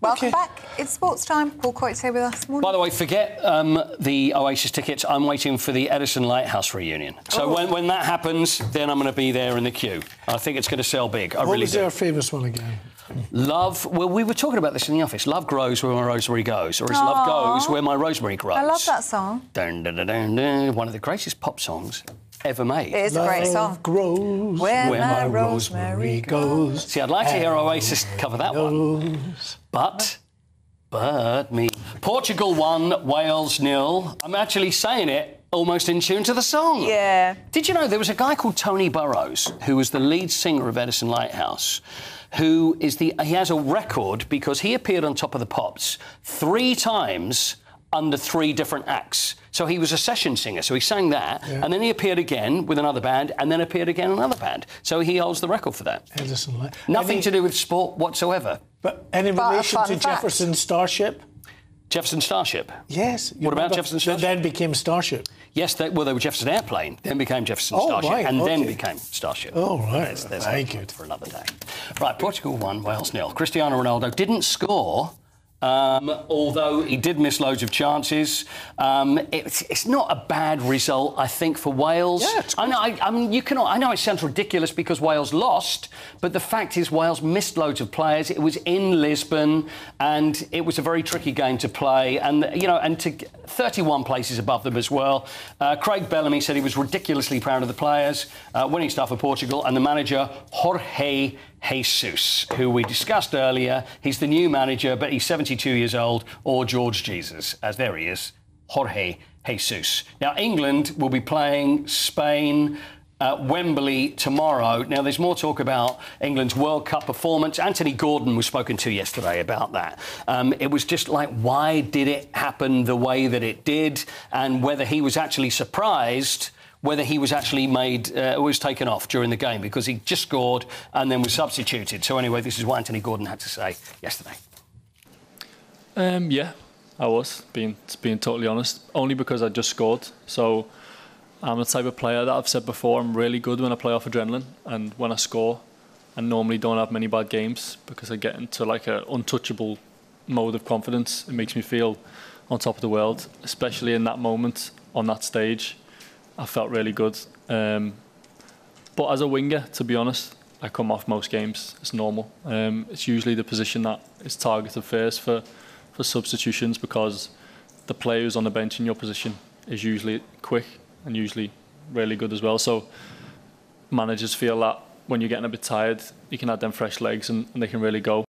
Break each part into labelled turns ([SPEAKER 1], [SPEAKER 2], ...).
[SPEAKER 1] Welcome back. It's sports time. Paul Coates here with us this morning.
[SPEAKER 2] By the way, forget the Oasis tickets. I'm waiting for the Edison Lighthouse reunion. So when that happens, then I'm going to be there in the queue. I think it's going to sell big.
[SPEAKER 3] What was our famous one again?
[SPEAKER 2] Love. Well, we were talking about this in the office. Love grows where my rosemary goes, or as love goes where my rosemary grows.
[SPEAKER 1] I love that song.
[SPEAKER 2] Dun, dun, dun, dun, dun. One of the greatest pop songs ever made.
[SPEAKER 1] It is a great song.
[SPEAKER 3] Grows
[SPEAKER 1] where my rosemary goes.
[SPEAKER 2] See, I'd like to hear Oasis cover that one. But me. Portugal 1, Wales 0. I'm actually saying it almost in tune to the song.
[SPEAKER 1] Yeah.
[SPEAKER 2] Did you know there was a guy called Tony Burrows, who was the lead singer of Edison Lighthouse, who is he has a record because he appeared on Top of the Pops 3 times under 3 different acts. So he was a session singer, so he sang that, and then he appeared again with another band, and then appeared again in another band. So he holds the record for that.
[SPEAKER 3] Edison
[SPEAKER 2] Nothing to do with sport whatsoever.
[SPEAKER 3] But any relation to Jefferson Starship?
[SPEAKER 2] Jefferson Starship?
[SPEAKER 3] Yes.
[SPEAKER 2] What about Jefferson Starship?
[SPEAKER 3] That then became Starship.
[SPEAKER 2] Yes, they were Jefferson Airplane, then became Jefferson Starship,
[SPEAKER 3] right,
[SPEAKER 2] then became Starship.
[SPEAKER 3] Oh, right.
[SPEAKER 2] There's
[SPEAKER 3] very good.
[SPEAKER 2] For another day. Right, Portugal 1, Wales 0. Cristiano Ronaldo didn't score, although he did miss loads of chances. It's not a bad result, I think, for Wales.
[SPEAKER 3] Yeah, it's good.
[SPEAKER 2] I know it sounds ridiculous because Wales lost, but the fact is Wales missed loads of players. It was in Lisbon, and it was a very tricky game to play. And, and to 31 places above them as well. Craig Bellamy said he was ridiculously proud of the players, winning stuff for Portugal, and the manager, Jorge Jesus, who we discussed earlier. He's the new manager, but he's 72 years old, or George Jesus, as there he is, Jorge Jesus. Now, England will be playing Spain at Wembley tomorrow. Now, there's more talk about England's World Cup performance. Anthony Gordon was spoken to yesterday about that. It was just like, why did it happen the way that it did, and whether he was actually surprised whether he was actually was taken off during the game, because he just scored and then was substituted. So anyway, this is what Anthony Gordon had to say yesterday.
[SPEAKER 4] Yeah, I was, being totally honest, only because I just scored. So I'm the type of player that I've said before, I'm really good when I play off adrenaline, and when I score, I normally don't have many bad games because I get into like an untouchable mode of confidence. It makes me feel on top of the world, especially in that moment on that stage. I felt really good. But as a winger, to be honest, I come off most games. It's normal. It's usually the position that is targeted first for substitutions, because the player who's on the bench in your position is usually quick and usually really good as well. So managers feel that when you're getting a bit tired, you can add them fresh legs and they can really go.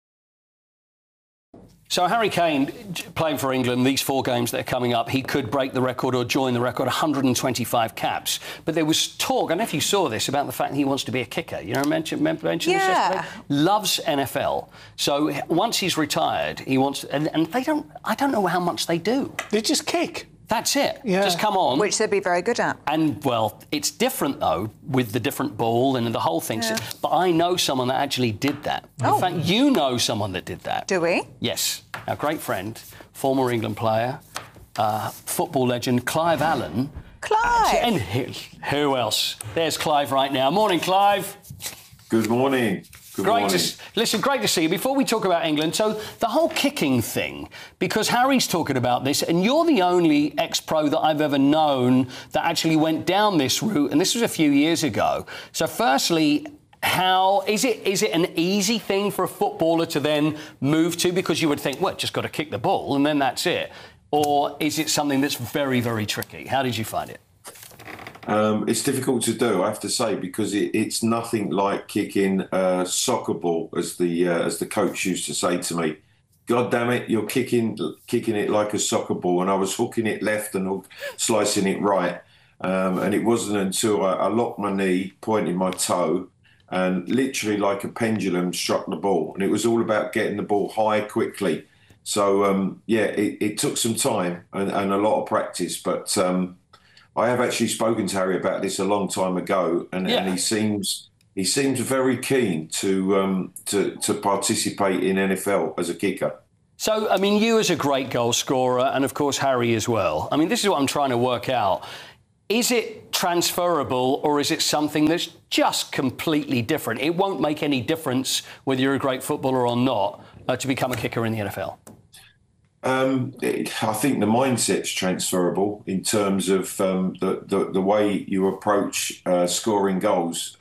[SPEAKER 2] So Harry Kane, playing for England, these 4 games that are coming up, he could break the record or join the record, 125 caps. But there was talk, I don't know if you saw this, about the fact that he wants to be a kicker. You know, mentioned this yesterday? Loves NFL. So once he's retired, he wants... And they don't... I don't know how much they do.
[SPEAKER 3] They just kick.
[SPEAKER 2] That's it.
[SPEAKER 3] Yeah.
[SPEAKER 2] Just come on.
[SPEAKER 1] Which they'd be very good at.
[SPEAKER 2] And, well, it's different, though, with the different ball and the whole thing. Yeah. But I know someone that actually did that. In fact, you know someone that did that.
[SPEAKER 1] Do we?
[SPEAKER 2] Yes. Our great friend, former England player, football legend, Clive Allen.
[SPEAKER 1] Clive!
[SPEAKER 2] And who else? There's Clive right now. Morning, Clive.
[SPEAKER 5] Good morning.
[SPEAKER 2] Great to see you. Before we talk about England, so the whole kicking thing, because Harry's talking about this, and you're the only ex-pro that I've ever known that actually went down this route, and this was a few years ago. So firstly, how is it an easy thing for a footballer to then move to? Because you would think, well, just got to kick the ball and then that's it. Or is it something that's very, very tricky? How did you find it?
[SPEAKER 5] It's difficult to do, I have to say, because it's nothing like kicking a soccer ball, as the coach used to say to me. God damn it, you're kicking it like a soccer ball, and I was hooking it left and slicing it right. And it wasn't until I locked my knee, pointed my toe, and literally like a pendulum struck the ball. And it was all about getting the ball high quickly. So it took some time and a lot of practice, but. I have actually spoken to Harry about this a long time ago, and he seems very keen to participate in NFL as a kicker.
[SPEAKER 2] So, I mean, you as a great goal scorer, and of course Harry as well. I mean, this is what I'm trying to work out. Is it transferable, or is it something that's just completely different? It won't make any difference whether you're a great footballer or not to become a kicker in the NFL.
[SPEAKER 5] I think the mindset's transferable in terms of the way you approach scoring goals.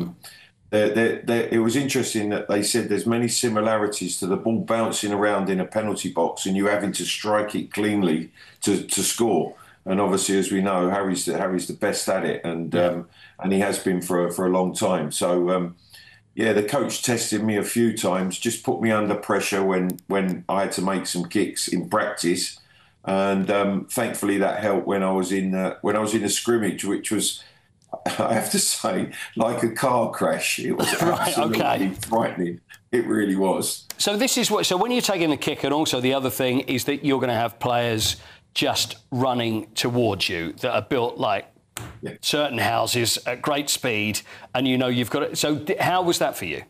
[SPEAKER 5] It was interesting that they said there's many similarities to the ball bouncing around in a penalty box and you having to strike it cleanly to score. And obviously, as we know, Harry's the best at it, and he has been for a long time. So. The coach tested me a few times, just put me under pressure when I had to make some kicks in practice, and thankfully that helped when I was in a scrimmage, which was, I have to say, like a car crash. It was absolutely frightening. It really was.
[SPEAKER 2] So this is what. So when you're taking the kick, and also the other thing is that you're going to have players just running towards you that are built like. Yeah. Certain houses at great speed, and you've got it. So how was that for you?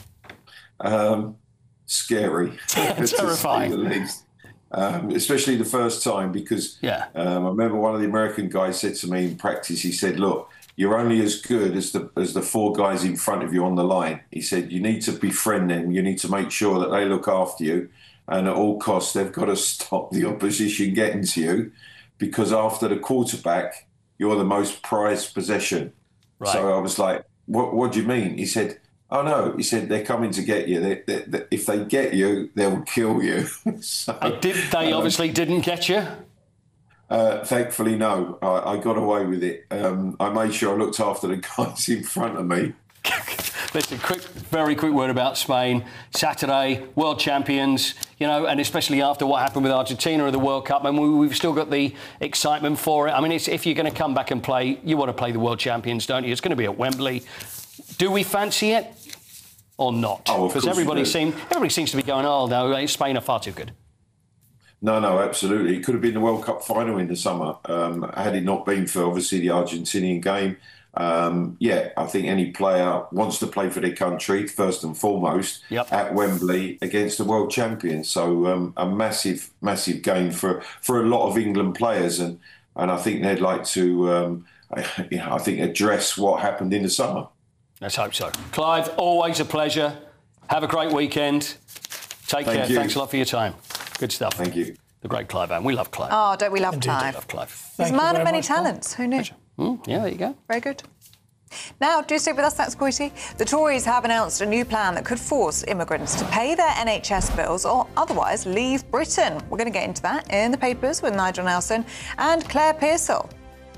[SPEAKER 5] Scary.
[SPEAKER 2] Terrifying.
[SPEAKER 5] To say the least. Especially the first time, because I remember one of the American guys said to me in practice, he said, look, you're only as good as the four guys in front of you on the line. He said, you need to befriend them. You need to make sure that they look after you, and at all costs, they've got to stop the opposition getting to you, because after the quarterback, you're the most prized possession. Right. So I was like, what do you mean? He said, oh, no. He said, they're coming to get you. They, if they get you, they'll kill you. So,
[SPEAKER 2] they obviously didn't get you?
[SPEAKER 5] Thankfully, no. I got away with it. I made sure I looked after the guys in front of me.
[SPEAKER 2] Listen, very quick word about Spain. Saturday, world champions, and especially after what happened with Argentina at the World Cup, and we've still got the excitement for it. I mean, if you're going to come back and play, you want to play the world champions, don't you? It's going to be at Wembley. Do we fancy it or not? Because everybody seems to be going, oh, no, Spain are far too good.
[SPEAKER 5] No, absolutely. It could have been the World Cup final in the summer, had it not been for, obviously, the Argentinian game. I think any player wants to play for their country, first and foremost, at Wembley against the world champions. So a massive, massive game for a lot of England players. And I think they'd like to, address what happened in the summer.
[SPEAKER 2] Let's hope so. Clive, always a pleasure. Have a great weekend. Take care. Thanks a lot for your time. Good stuff.
[SPEAKER 5] Thank you.
[SPEAKER 2] The great Clive Allen. We love Clive.
[SPEAKER 1] Oh, don't we love Clive?
[SPEAKER 2] Love Clive.
[SPEAKER 1] He's a man of many talents. Who knew?
[SPEAKER 2] Yeah, there you go.
[SPEAKER 1] Very good. Now, do stay with us, that's Squirty. The Tories have announced a new plan that could force immigrants to pay their NHS bills or otherwise leave Britain. We're going to get into that in the papers with Nigel Nelson and Claire Pearsall.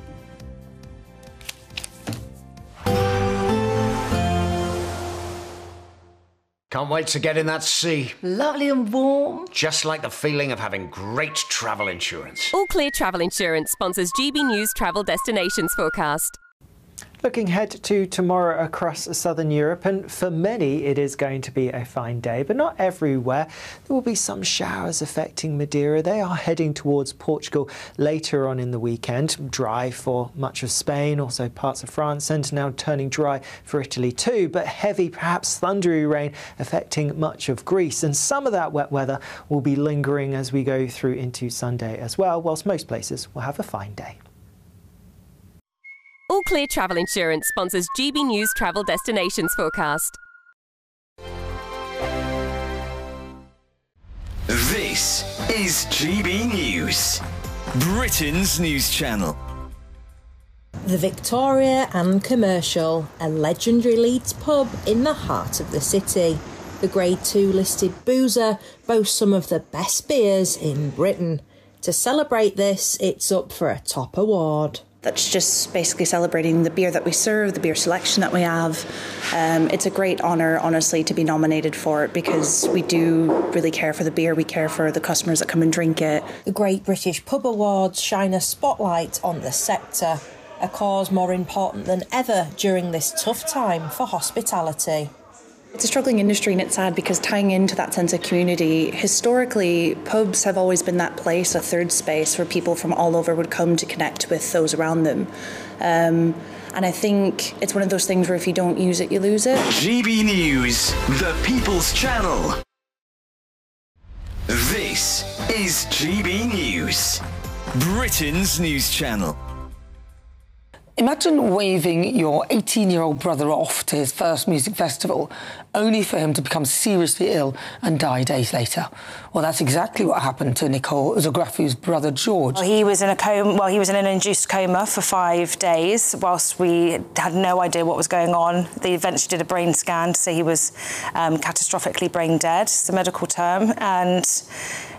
[SPEAKER 6] Can't wait to get in that sea.
[SPEAKER 7] Lovely and warm.
[SPEAKER 6] Just like the feeling of having great travel insurance.
[SPEAKER 8] All Clear Travel Insurance sponsors GB News Travel Destinations Forecast.
[SPEAKER 9] Looking ahead to tomorrow across southern Europe, and for many it is going to be a fine day, but not everywhere. There will be some showers affecting Madeira. They are heading towards Portugal later on in the weekend. Dry for much of Spain, also parts of France, and now turning dry for Italy too, but heavy, perhaps thundery rain affecting much of Greece. And some of that wet weather will be lingering as we go through into Sunday as well, whilst most places will have a fine day.
[SPEAKER 8] All Clear Travel Insurance sponsors GB News Travel Destinations Forecast.
[SPEAKER 10] This is GB News, Britain's news channel.
[SPEAKER 11] The Victoria and Commercial, a legendary Leeds pub in the heart of the city. The Grade 2 listed boozer boasts some of the best beers in Britain. To celebrate this, it's up for a top award.
[SPEAKER 12] That's just basically celebrating the beer that we serve, the beer selection that we have. It's a great honour, honestly, to be nominated for it because we do really care for the beer. We care for the customers that come and drink it.
[SPEAKER 11] The Great British Pub Awards shine a spotlight on the sector, a cause more important than ever during this tough time for hospitality.
[SPEAKER 12] It's a struggling industry and it's sad because tying into that sense of community, historically, pubs have always been that place, a third space where people from all over would come to connect with those around them. And I think it's one of those things where if you don't use it, you lose it.
[SPEAKER 10] GB News, the People's Channel. This is GB News, Britain's news channel.
[SPEAKER 7] Imagine waving your 18-year-old brother off to his first music festival, only for him to become seriously ill and die days later. Well, that's exactly what happened to Nicole Zografiu's brother George.
[SPEAKER 13] Well, he was in a coma. Well, he was in an induced coma for 5 days, whilst we had no idea what was going on. They eventually did a brain scan to say he was catastrophically brain dead. It's the medical term, and